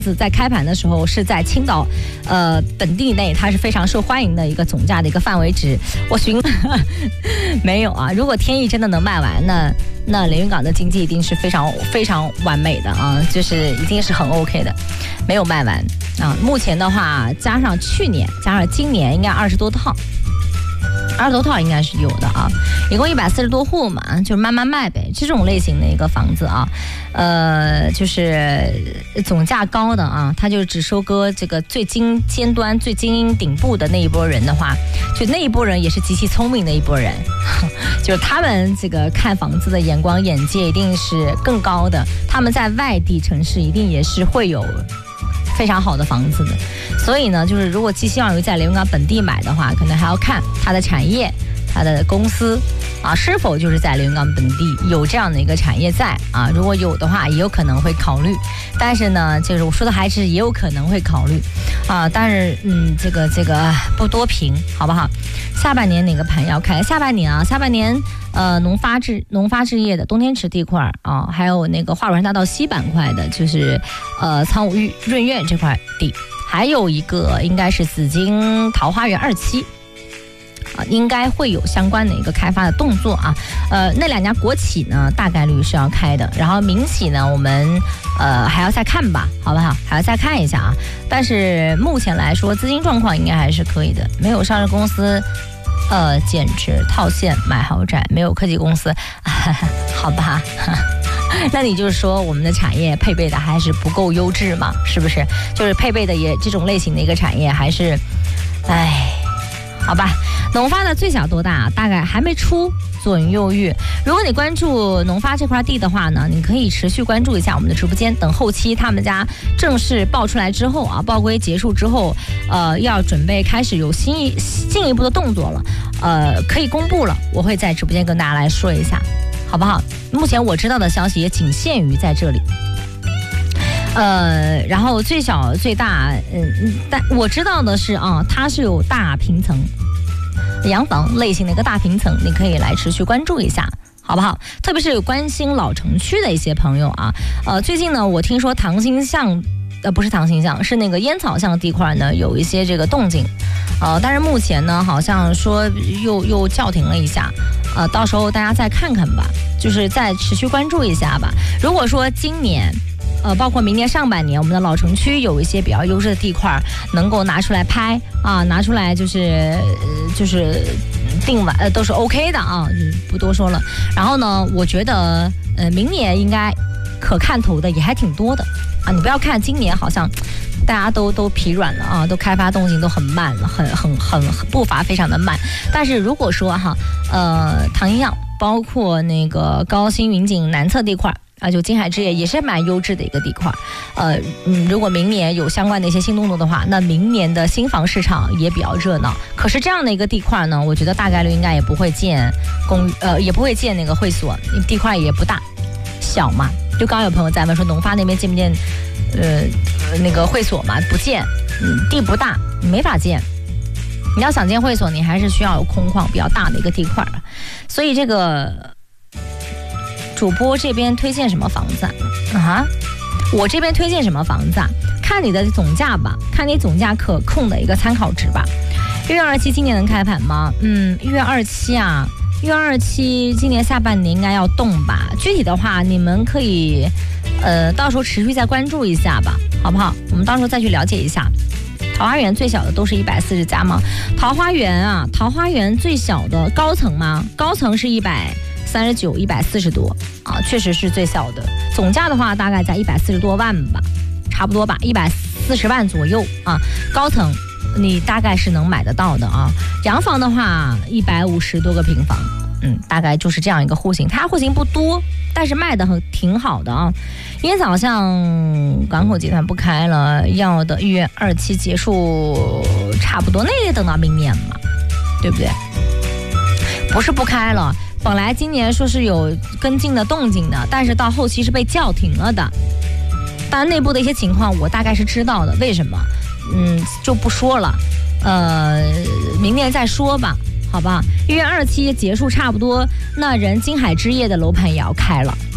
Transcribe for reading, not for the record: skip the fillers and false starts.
在开盘的时候是在青岛，本地内它是非常受欢迎的一个总价的一个范围值。我寻没有啊，如果天意真的能卖完，那连云港的经济一定是非常非常完美的啊，就是一定是很 OK 的。没有卖完啊，目前的话加上去年加上今年应该20多套。20多套应该是有的啊，一共140多户嘛，就是慢慢卖呗。这种类型的一个房子啊，就是总价高的啊，它就只收割这个最尖端、最精英顶部的那一波人的话，就那一波人也是极其聪明的一波人，就是他们这个看房子的眼光眼界一定是更高的，他们在外地城市一定也是会有非常好的房子的。所以呢，就是如果寄希望于在连云港本地买的话，可能还要看它的产业、它的公司啊是否就是在连云港本地有这样的一个产业在啊。如果有的话，也有可能会考虑。但是呢，就是我说的还是也有可能会考虑啊。但是这个不多评，好不好？下半年哪个盘要开？下半年农发置业的东天池地块啊，还有那个华软大道西板块的，就是苍梧润苑这块地，还有一个应该是紫金桃花源2期。应该会有相关的一个开发的动作啊，那2家国企呢大概率是要开的，然后民企呢我们还要再看吧，好不好？还要再看一下啊。但是目前来说资金状况应该还是可以的，没有上市公司减持套现买豪宅，没有科技公司，好吧？那你就是说我们的产业配备的还是不够优质嘛？是不是？就是配备的也这种类型的一个产业还是，好吧。农发的最小多大？大概还没出，左云右玉。如果你关注农发这块地的话呢，你可以持续关注一下我们的直播间，等后期他们家正式报出来之后啊，报规结束之后，要准备开始有进一步的动作了，可以公布了，我会在直播间跟大家来说一下，好不好？目前我知道的消息也仅限于在这里。然后最小最大，但我知道的是啊，它是有大平层洋房类型的一个大平层，你可以来持续关注一下，好不好？特别是有关心老城区的一些朋友啊，最近呢，我听说唐兴巷，不是唐兴巷，是那个烟草巷地块呢，有一些这个动静，但是目前呢，好像说又叫停了一下，到时候大家再看看吧，就是再持续关注一下吧。如果说今年，包括明年上半年，我们的老城区有一些比较优质的地块能够拿出来拍啊，拿出来就是定完都是 OK 的啊，不多说了。然后呢，我觉得明年应该可看头的也还挺多的啊。你不要看今年好像大家都疲软了啊，都开发动静都很慢了，很步伐非常的慢。但是如果说唐兴巷包括那个高新云锦南侧地块。就金海置业也是蛮优质的一个地块，如果明年有相关的一些新动作的话，那明年的新房市场也比较热闹。可是这样的一个地块呢，我觉得大概率应该也不会建公寓，也不会建那个会所，地块也不大，小嘛。就刚刚有朋友在问说，农发那边建不建那个会所嘛？不建，地不大，没法建。你要想建会所，你还是需要有空旷比较大的一个地块，所以这个。主播这边推荐什么房子啊？我这边推荐什么房子啊？看你的总价吧，看你总价可控的一个参考值吧。1月27今年能开盘吗？1月27啊，1月27今年下半年应该要动吧。具体的话，你们可以到时候持续再关注一下吧，好不好？我们到时候再去了解一下。桃花源最小的都是140家吗？桃花源最小的高层吗？高层是139、140多啊，确实是最小的。总价的话，大概在140多万吧，差不多吧，140万左右啊。高层你大概是能买得到的啊。洋房的话，150多个平房，大概就是这样一个户型。它户型不多，但是卖的挺好的啊。烟草巷港口集团不开了，要的1月27结束，差不多那也等到明年嘛，对不对？不是不开了。本来今年说是有跟进的动静的，但是到后期是被叫停了的。但内部的一些情况我大概是知道的，为什么？就不说了，明年再说吧，好吧？1月27结束差不多，那金海置业的楼盘也要开了。